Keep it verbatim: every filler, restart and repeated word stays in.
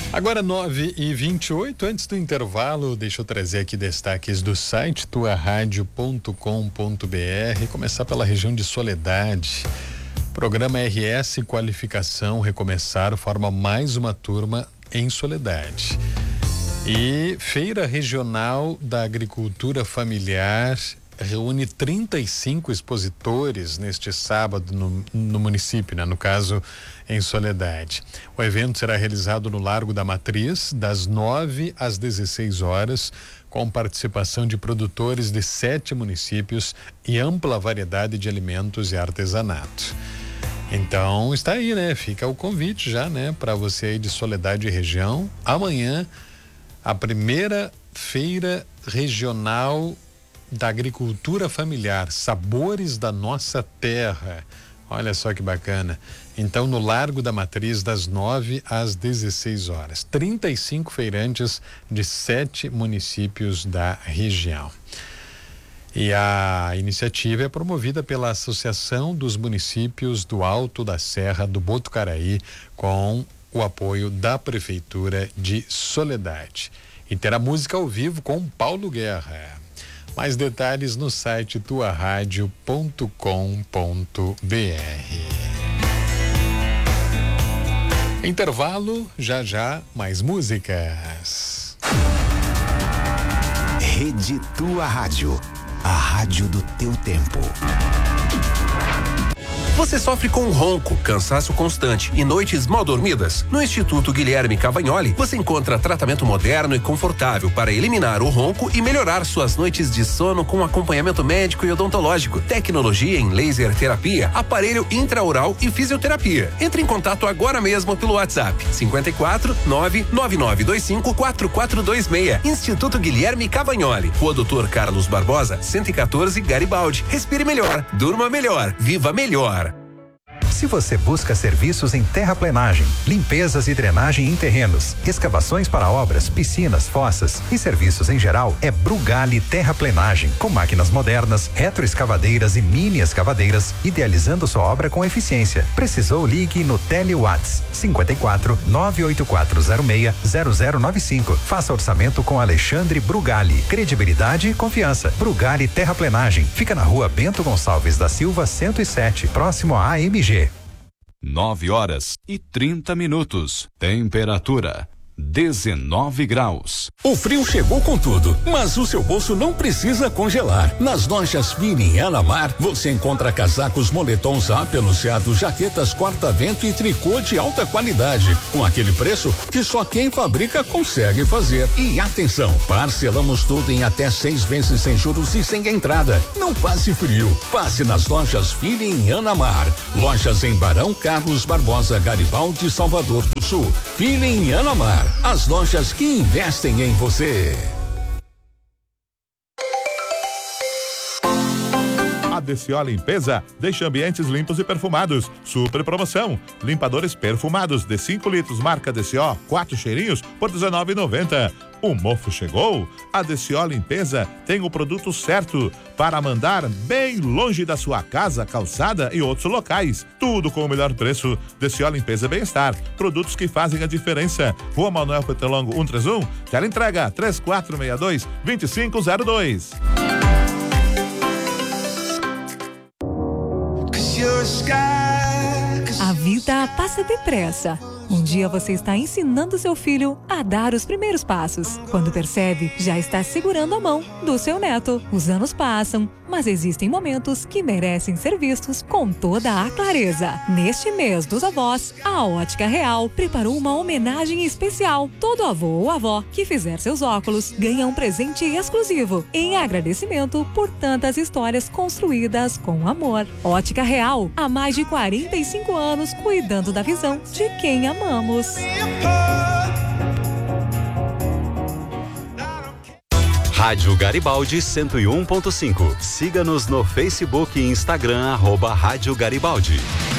Agora nove e vinte e oito, antes do intervalo, deixa eu trazer aqui destaques do site tua rádio ponto com ponto br, começar pela região de Soledade. Programa R S Qualificação Recomeçar forma mais uma turma em Soledade. E Feira Regional da Agricultura Familiar reúne trinta e cinco expositores neste sábado no, no município, né? No caso, em Soledade. O evento será realizado no Largo da Matriz, das nove às dezesseis horas, com participação de produtores de sete municípios e ampla variedade de alimentos e artesanato. Então, está aí, né? Fica o convite já, né? Para você aí de Soledade e região. Amanhã, a primeira feira regional da agricultura familiar, Sabores da Nossa Terra. Olha só que bacana. Então, no Largo da Matriz, das nove às dezesseis horas. trinta e cinco feirantes de sete municípios da região. E a iniciativa é promovida pela Associação dos Municípios do Alto da Serra do Botucaraí, com o apoio da Prefeitura de Soledade. E terá música ao vivo com Paulo Guerra. Mais detalhes no site tua rádio ponto com ponto br. Intervalo, já já mais músicas. Rede Tua Rádio, a rádio do teu tempo. Você sofre com ronco, cansaço constante e noites mal dormidas? No Instituto Guilherme Cavagnoli, você encontra tratamento moderno e confortável para eliminar o ronco e melhorar suas noites de sono com acompanhamento médico e odontológico, tecnologia em laser terapia, aparelho intraoral e fisioterapia. Entre em contato agora mesmo pelo WhatsApp cinquenta e quatro, nove nove nove dois cinco, quatro quatro dois seis. Instituto Guilherme Cavagnoli, Rua Doutor Carlos Barbosa, cento e quatorze, Garibaldi. Respire melhor, durma melhor, viva melhor. Se você busca serviços em terraplenagem, limpezas e drenagem em terrenos, escavações para obras, piscinas, fossas e serviços em geral, é Brugali Terraplenagem, com máquinas modernas, retroescavadeiras e mini escavadeiras, idealizando sua obra com eficiência. Precisou? Ligue no Telewatts cinquenta e quatro, nove oito quatro zero seis, zero zero nove cinco. Faça orçamento com Alexandre Brugali. Credibilidade e confiança. Brugali Terraplenagem. Fica na Rua Bento Gonçalves da Silva, cento e sete, próximo à A M G. Nove horas e trinta minutos. Temperatura dezenove graus. O frio chegou com tudo, mas o seu bolso não precisa congelar. Nas lojas Fini e Anamar, você encontra casacos, moletons apeluciados, jaquetas corta-vento e tricô de alta qualidade, com aquele preço que só quem fabrica consegue fazer. E atenção, parcelamos tudo em até seis vezes sem juros e sem entrada. Não passe frio, passe nas lojas Fini e Anamar. Lojas em Barão, Carlos Barbosa, Garibaldi, Salvador do Sul. Fini e Anamar. As lojas que investem em você. A D C O Limpeza deixa ambientes limpos e perfumados. Super promoção. Limpadores perfumados de cinco litros, marca D C O, quatro cheirinhos por dezenove reais e noventa centavos. O mofo chegou? A D C O Limpeza tem o produto certo para mandar bem longe da sua casa, calçada e outros locais. Tudo com o melhor preço. D C O Limpeza Bem-Estar. Produtos que fazem a diferença. Rua Manuel Petrolongo cento e trinta e um. Tela entrega três quatro seis dois, dois cinco zero dois. A vida passa depressa. Um dia você está ensinando seu filho a dar os primeiros passos. Quando percebe, já está segurando a mão do seu neto. Os anos passam, mas existem momentos que merecem ser vistos com toda a clareza. Neste mês dos avós, a Ótica Real preparou uma homenagem especial. Todo avô ou avó que fizer seus óculos ganha um presente exclusivo, em agradecimento por tantas histórias construídas com amor. Ótica Real, há mais de quarenta e cinco anos cuidando da visão de quem amamos. Rádio Garibaldi cento e um ponto cinco. Siga-nos no Facebook e Instagram, arroba Rádio Garibaldi.